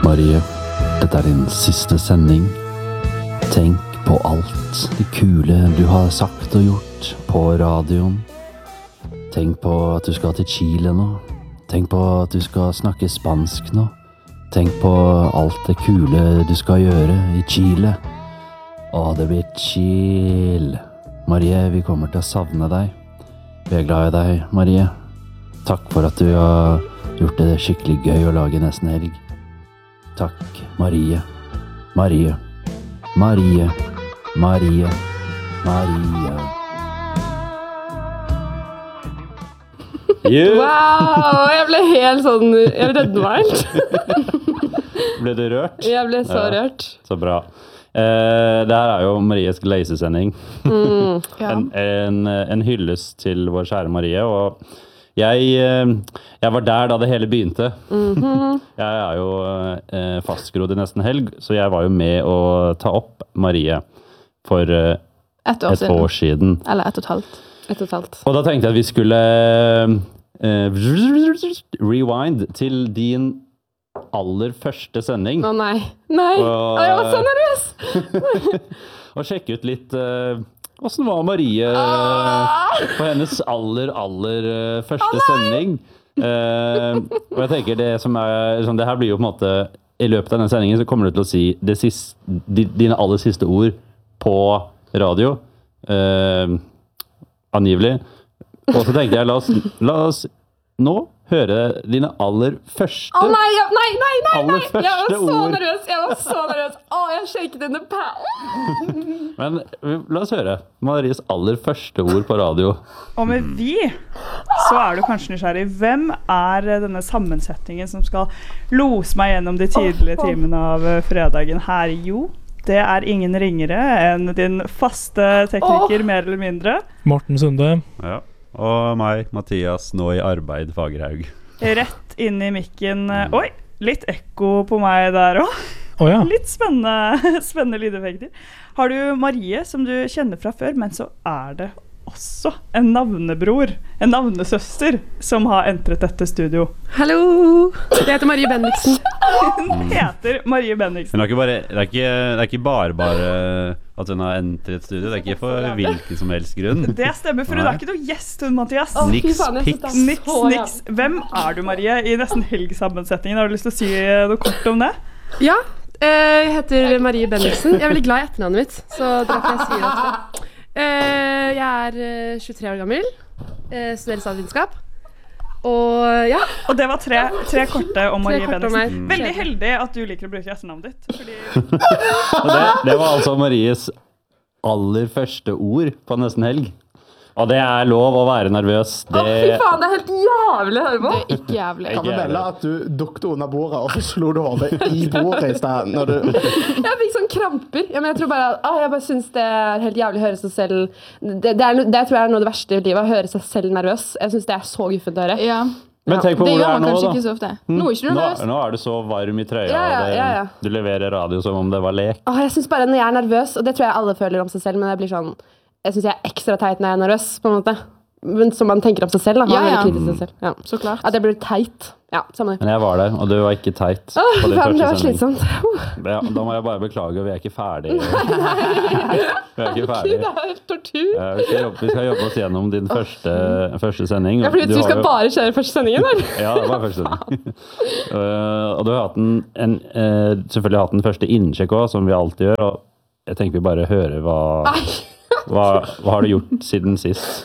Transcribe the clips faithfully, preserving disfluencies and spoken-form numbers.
Marie, dette er din siste sending. Tenk på alt det kule du har sagt og gjort på radioen. Tenk på at du skal til Chile nå. Tenk på at du skal snakke spansk nå. Tenk på alt det kule du skal gjøre i Chile. Å, det blir chill. Marie, vi kommer til å savne deg. Vi er glad i deg, Marie. Takk for at du har gjort det skikkelig gøy å lage Nesten Helg. Takk, Marie. Marie. Marie. Marie. Marie. Yeah. Wow, jeg ble helt sånn, jeg redde meg helt. Ble du rørt? Jeg ble så Ja. rørt. Så bra. Eh, det her er jo Maries gleisesending. Mm, ja. en, en, en hyllest til vår kjære Marie, og jeg, eh, jeg var der da det hele begynte. Mhm. Jeg er jo eh, fastgrodd i Nesten Helg, så jeg var jo med å ta opp Marie for eh, Et år et siden. år siden. Eller ett og et halvt. Et og et halvt. Og da tenkte jeg at vi skulle eh, rewind til din aller første sending. Å nei, nei, Og- Å, jeg var så nervøs. Og sjekke ut litt uh, hvordan var Marie eh, Ah! på hennes aller, aller eh, første sending. Eh, og jeg tenker det som er sånn, det her blir jo på en måte i løpet av denne sendingen så kommer du til å si det siste, di, dine aller siste ord på radio. Eh, angivelig. Og så tenkte jeg, la oss, la oss nå høre dine aller første Å nei, jeg, nei, nei, nei, nei. Aller Jeg var første så ord. nervøs, jeg var så nervøs. Å, jeg shaket in the pan. Men vi- la oss høre Maries aller første ord på radio. Og med vi, så er du kanskje nysgjerrig. Hvem er denne sammensetningen som skal lose meg gjennom de tidlige timene av eh, fredagen her? Jo, det er ingen ringere enn din faste tekniker, mer eller mindre. Morten Sunde. Ja. Og meg, Mathias, nå i arbeid, Fagerhaug. Rett inn i mikken. Oi, litt ekko på meg der også. Å ja. Litt spennende, spennende lydeffekter. Har du Marie, som du kjenner fra før, men så er det også en navnebror, en navnesøster, som har entret dette studio. Hallo, jeg heter Marie Bendiksen. Hun heter Marie Bendiksen. Men det er ikke bare, det er ikke, det er ikke bare, bare at hun har entret studio. Det er ikke for hvilken som helst grunn. Det stemmer, for hun Nei. er ikke noe gjest, hun, Mathias. Å, fy Niks, faen, jeg synes piks. det er Niks, så niks. Hvem er du, Marie, i nesten helgsammensetningen? Har du lyst til å si noe kort om det? Ja, eh, jeg heter Marie Bendiksen. Jeg er veldig glad i etternavnet mitt, så derfor jeg sier det. Eh, jeg er eh, tjuetre år gammel, eh, studerer statsvitenskap, og ja, Og det var tre, tre korte om Marie kort om Bendiksen. meg. Veldig heldig at du liker å bruke etternavnet ditt. Fordi Og det, det var altså Maries aller første ord på Nesten Helg. Og det er lov å være nervøs. Det, å fy faen, det er helt jævlig å høre på. Det er ikke jævlig. Kan vi melde at du dukte under bordet, og så slo du hodet i bordet i sted når du... Jeg fikk sånn kramper. Ja, men jeg tror bare, ah, jeg bare synes det er helt jævlig å høre seg selv. Det, det, er, no- det tror jeg er noe av det verste i livet, å høre seg selv nervøs. Jeg synes det er så guffent å høre. Ja. men tenk på Det hvor du gjør er man nå, kanskje da. ikke så ofte. Nå er ikke du Nå, nervøs. nå er du så varm i trøya, Ja, ja, og det, ja, ja. du leverer radio som om det var lek. Ah, jeg synes bare når jeg er nervøs, og det tror jeg alle føler om seg selv, men jeg blir sånn, jeg synes jeg er ekstra teit når jeg er nervøs, på en måte. Men som man tenker om seg selv, da. Man Ja, er ja. veldig kritisk til seg selv. Ja. Så klart. At jeg blir teit. Ja, samme det. Men jeg var der, og du var ikke teit. Åh, på din faen, det første var sending. slitsomt. Ja, da må jeg bare beklage, vi er ikke ferdige. Vi er ikke ferdige. Det er helt tortur. Ja, vi, skal jobbe, vi skal jobbe oss gjennom din første, første sending. Ja, fordi Du du har skal jo- bare kjøre første sendingen, eller? Ja, det var første sending. uh, og du har hatt en, en, uh, selvfølgelig hatt den første innsjekk også, som vi alltid gjør. Og jeg tenker vi bare hører hva, hva, hva har du gjort siden sist?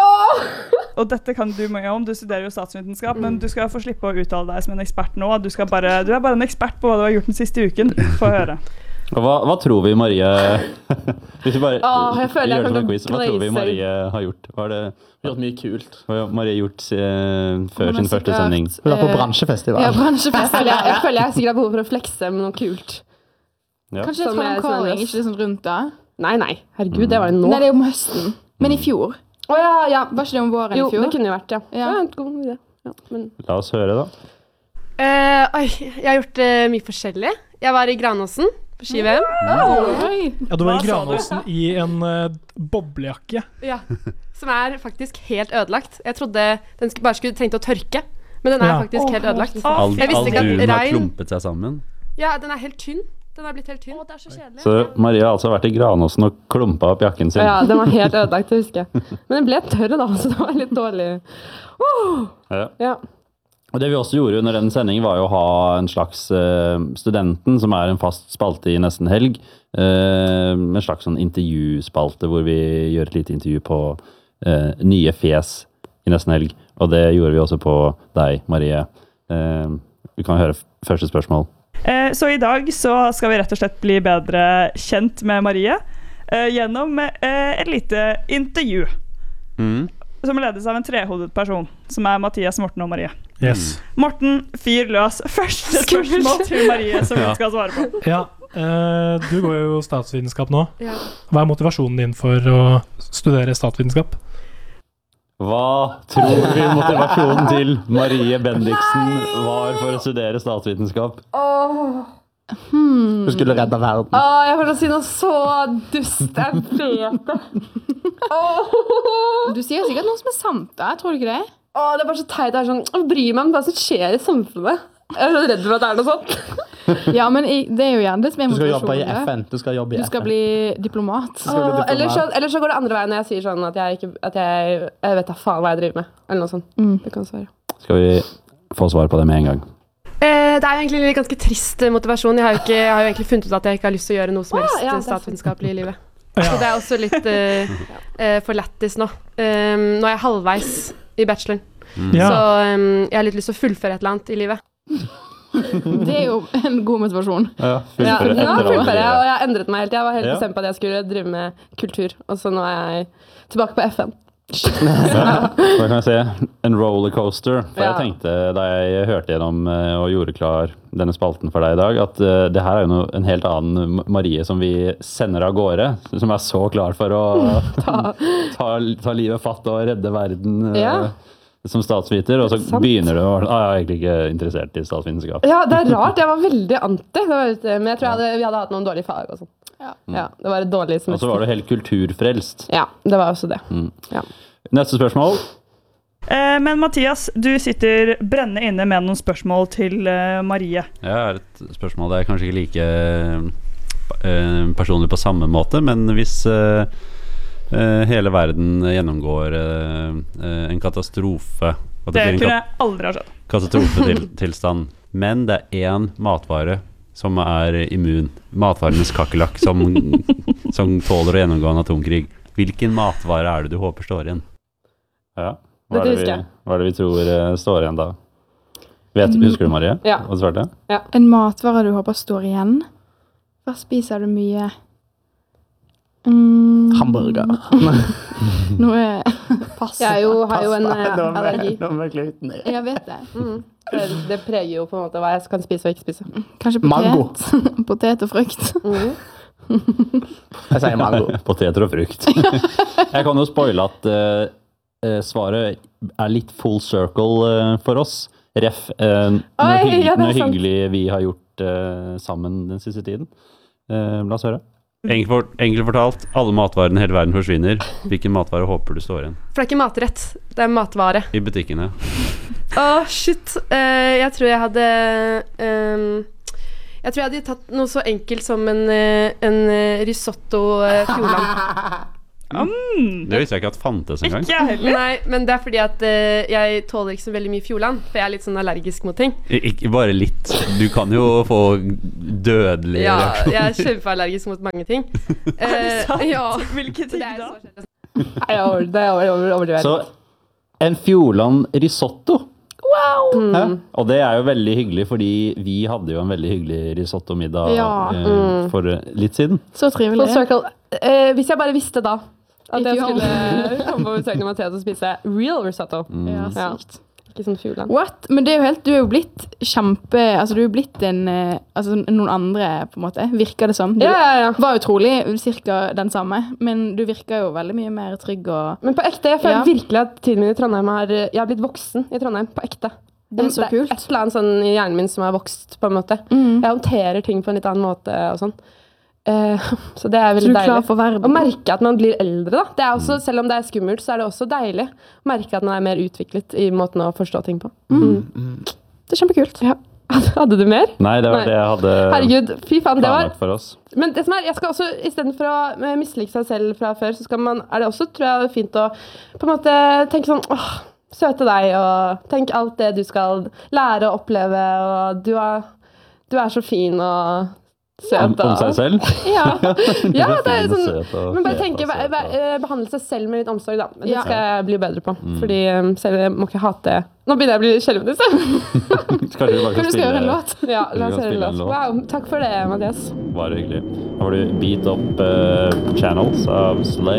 Og dette kan du mye om, du studerer jo statsvitenskap, men du skal få slippe å uttale deg som en ekspert nå. Du, skal bare, du er bare en ekspert på hva du har gjort den siste uken. Få høre. Og hva, hva tror vi Marie Hvis vi bare Åh, jeg føler jeg gjør det som kommer en til å quiz, hva tror vi glaze. Marie har gjort? Hva har det, Gjort mye kult. hva har Marie gjort eh, før Hun har sin første sikkert- sending? Hun er på Eh, bransjefestival. Ja, Jeg bransjefest. føler jeg, jeg føler jeg sikkert har behov for å flekse med noe kult. Ja. Kanskje Som et jeg er så forankring, nervøs. ikke liksom rundt da. Nei, nei. Herregud, det var det nå. Nei, det er jo om høsten. Men i fjor. Å ja, ja. Var ikke det om våren Jo, i fjor? det kunne jo vært, ja. Ja. Ja, god idé. Ja, men... La oss høre, da. Eh, oi, jeg har gjort eh, mye forskjellig. Jeg var i Granåsen på ski-V M. Oi. Ja, du var Hva i sa du? Granåsen i en uh, boblejakke. Ja, som er faktisk helt ødelagt. Jeg trodde den skulle, bare skulle trengte å tørke, men den er Ja. faktisk helt ødelagt. Å, All, fy Jeg visste all ikke at dunen har regn- klumpet seg sammen. Ja, den er helt tynn. Den er blitt helt tynn. Å, det er så kjedelig. Så Maria har altså vært i Granåsen og klumpa opp jakken sin. Ja, den var helt ødelagt, det husker jeg. Men den ble tørre da, så det var litt dårlig. Uh! Ja. Ja. Og det vi også gjorde under den sendingen var jo å ha en slags uh, Studenten, som er en fast spalte i Nesten Helg. Uh, en slags sånn intervjuspalte hvor vi gjør et lite intervju på uh, nye fjes i Nesten Helg. Og det gjorde vi også på deg, Marie. Uh, vi kan høre f- første spørsmål. Eh, så i dag så skal vi rett og slett bli bedre kjent med Marie eh, gjennom eh, et lite intervju. Mm. Som ledes av en trehodet person, som er Mathias, Morten og Marie. Yes. Morten, fyr løs. Første spørsmål til Marie som hun Ja. skal svare på. Ja, eh, du går jo statsvitenskap nå. Ja. Hva er motivasjonen din for å studere statsvitenskap? Hva tror vi motivasjonen til Marie Bendiksen var for å studere statsvitenskap? Du skulle redde verden. Åh, jeg holder å si noe så dust. Jeg vet det. Åh. Du sier sikkert noe som er sant, da. Jeg tror ikke det. Åh, det er bare så teit. Det er sånn, jeg bryr meg om hva som skjer i samfunnet. Jeg er så redd for at det er noe sånt. Ja, men i, det er jo gjerne det som er Du skal jobbe i motivasjonen. F N. Du skal jobbe i Du skal F N. bli diplomat. skal bli Åh, diplomat. eller, så, eller så går det andre veien når jeg sier sånn at jeg ikke at jeg, jeg vet da faen hva jeg driver med. Eller noe sånt. Mm. Det kan svare. Skal vi få svar på det med en gang? Eh, det er jo egentlig en ganske trist motivasjon. Jeg har, jo ikke, jeg har jo egentlig funnet ut at jeg ikke har lyst til å gjøre noe som helst Ah, ja, det er statsvitenskapelig i livet. Ja. Så det er også litt eh, eh, for lættis nå. Um, nå er jeg halvveis i bacheloren, Ja. så um, jeg har litt lyst til å fullføre et eller annet i livet. Det er jo en god motivasjon. Ja, Ja, fullføre nå et eller fullfører jeg, og annet. jeg har endret meg helt. Jeg var helt Ja. bestemt på at jeg skulle drive med kultur, og så nå er jeg tilbake på F N. Ja, da kan jeg se en rollercoaster. For Ja. jeg tenkte da jeg hørte gjennom eh, og gjorde klar denne spalten for deg i dag, at eh, det her er jo noe, en helt annen Marie som vi sender av gårde, som er så klar for å ta, ta, ta livet fatt og redde verden eh, Ja. som statsviter, og så Sant. begynner du å ah, jeg er egentlig ikke interessert i statsvitenskap. Ja, det er rart. Jeg var veldig anti. Det var litt, men jeg tror jeg hadde, vi hadde hatt noen dårlige fag og sånn. Ja. Ja, det var et dårlig Og så semester. var du helt kulturfrelst. Ja, det var også det. Ja. Neste spørsmål. Eh, men Mathias, du sitter brennende inne med noen spørsmål til eh, Marie. Jeg har et spørsmål. Det er kanskje ikke like eh, personlig på samme måte, men hvis eh, eh, hele verden gjennomgår eh, eh, en katastrofe at Det blir en kunne kat aldri ha skjedd. katastrofetilstand, men det er én matvare som er immun, matvarenes kakerlakk, som, som tåler å gjennomgå en atomkrig. Hvilken matvare er det du håper står igjen? Ja, hva er Dette det husker vi, jeg. hva er det vi tror eh, står igjen da? Vet, husker du, Marie? Ja. Hva svarte? En matvare du håper står igjen. Hva spiser du mye? Mm, Hamburger. Noe passe. Jeg er jo, har jo en eh, Nå må allergi. jeg- nå må jeg gluten i. Jeg vet det. Mm. Det, det preger jo på en måte hva jeg kan spise og ikke spise. Kanskje potet. Mango. Potet og frukt. Mm. Jeg sier mango. Poteter og frukt. Jeg kan jo spoile at eh, eh, svaret er litt full circle eh, for oss. Ref, eh, noe, Oi, hygg, ja, det er noe sant. hyggelig vi har gjort eh, sammen den siste tiden. Eh, la oss høre. Enkelt, for, enkelt fortalt, alle matvarene i hele verden forsvinner. Hvilken matvare håper du står igjen? For det er ikke matrett, det er matvare. I butikkene. Åh, shit. Eh, jeg tror jeg hadde ehm, Jeg tror jeg hadde tatt noe så enkelt som en, eh, en eh, risotto uh, fjordland. Mm. Det visste jeg ikke at fantes engang. Ikke jeg heller. Nei, men det er fordi at eh, jeg tåler ikke så veldig mye fjordland, for jeg er litt sånn allergisk mot ting. I- Ikke bare litt. Du kan jo få dødelig Ja, reaksjon. jeg er kjempeallergisk mot mange ting. Eh, ja. Hvilke ting Det er da? så kjedelig. Nei, jeg over- det er over- over- overdriver. Så en Fjordland risotto. Mm. Hæ? Og det er jo veldig hyggelig, fordi vi hadde jo en veldig hyggelig risotto-middag Ja. eh, Mm. for eh, litt siden. Så trivelig. Full circle. Eh, hvis jeg bare visste da at If jeg you skulle komme på besøk til Mathias og spise real risotto. Ja, Ja. sykt. Ikke sånn fjordland. What? Men det er jo helt, du er jo blitt kjempe Altså du er jo blitt en eh, Altså noen andre, på en måte, virker det som. Du Ja, ja, ja. var jo trolig cirka den samme, men du virker jo veldig mye mer trygg og Men på ekte, jeg føler Ja. virkelig at tiden min i Trondheim har Jeg har blitt voksen i Trondheim, på ekte. Det er så kult. Det er et eller annet sånn i hjernen min som har vokst, på en måte. Mm. Jeg håndterer ting på en litt annen måte og sånn. Eh, så det er Så du veldig er klar deilig. for verden. Å merke at man blir eldre, da. Det er også, selv om det er skummelt, så er det også deilig å merke at man er mer utviklet i måten å forstå ting på. Mm. Det er kjempekult. Ja. Hadde du mer? Nei, det var Nei. det jeg hadde Herregud, fy faen, det var planlagt for oss. Men det som er, jeg skal også, istedenfor å eh, mislike seg selv fra før, så skal man, er det også, tror jeg, fint å på en måte tenke sånn, åh, søte deg, og tenk alt det du skal lære og oppleve, og du er, du er så fin og søt. Om, om seg selv? Ja, ja det er fin og sånn, søt og men bare fet tenke, og søt be, og- be, behandle seg selv med litt omsorg da. Det Ja. skal jeg bli bedre på, Mm. fordi um, selv jeg må ikke hate. Nå begynner jeg å bli skjelvende, så. Kanskje vi bare Kan du skal gjøre en låt? Ja, Vi la oss kan høre en spille en låt. låt. Wow, takk for det, Mathias. Bare hyggelig. Nå har du Beat Up eh, Channels av Slay.